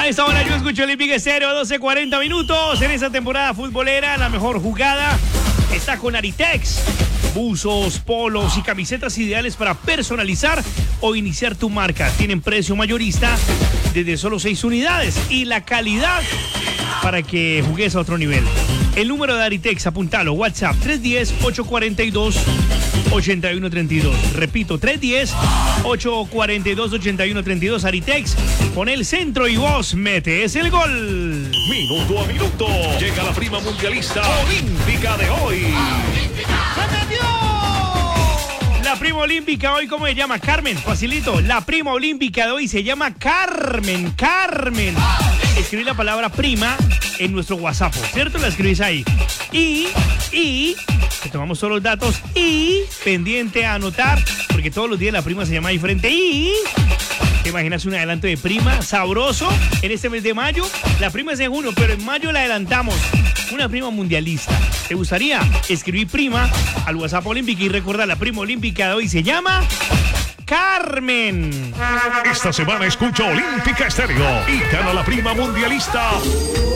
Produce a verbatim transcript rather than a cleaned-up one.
A esta hora yo escucho Olímpica Estéreo, doce cuarenta minutos. En esta temporada futbolera, la mejor jugada está con Aritex. Buzos, polos y camisetas ideales para personalizar o iniciar tu marca. Tienen precio mayorista desde solo seis unidades y la calidad para que jugues a otro nivel. El número de Aritex, apuntalo, WhatsApp tres uno cero, ocho cuatro dos, ocho uno tres dos. Repito, tres uno cero, ocho cuatro dos, ocho uno tres dos. Aritex, pon el centro y vos metes el gol. Minuto a minuto, llega la prima mundialista olímpica de hoy. La prima olímpica hoy, ¿cómo se llama? Carmen, facilito. La prima olímpica de hoy se llama Carmen, Carmen. Escribí la palabra prima en nuestro WhatsApp, ¿cierto? La escribís ahí. Y, y, te tomamos todos los datos y, pendiente a anotar, porque todos los días la prima se llama diferente. Y, ¿te imaginas un adelanto de prima sabroso en este mes de mayo? La prima es en junio, pero en mayo la adelantamos. Una prima mundialista. ¿Te gustaría escribir prima al WhatsApp olímpica y recordar la prima olímpica de hoy se llama Carmen? Esta semana escucha Olímpica Estéreo y gana la prima mundialista